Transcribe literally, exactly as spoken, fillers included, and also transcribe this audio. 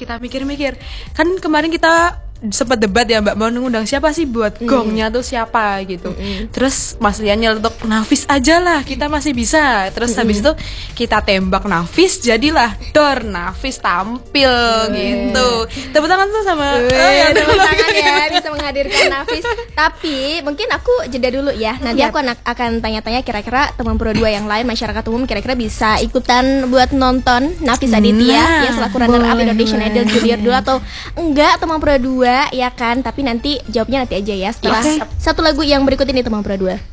kita mikir-mikir. Kan kemarin kita sempat debat ya Mbak, mau ngundang siapa sih buat mm. gongnya tuh siapa gitu. Mm-hmm. Terus Mas Rian nyeletuk Nafis aja lah, kita masih bisa. Terus mm-hmm. habis itu kita tembak Nafis, jadilah Dor Nafis tampil mm. gitu. Tepuk tangan tuh sama oh, ya, tepuk tangan ya bisa menghadirkan Nafis. Tapi mungkin aku jeda dulu ya. Nanti aku anak, akan tanya-tanya kira-kira teman Pro dua yang lain, masyarakat umum kira-kira bisa ikutan buat nonton Nafis Aditya nah, ya selaku runner up Indonesian Idol Junior dulu atau enggak teman Pro dua ya kan, tapi nanti jawabnya nanti aja ya setelah okay. satu lagu yang berikut ini teman Pro dua.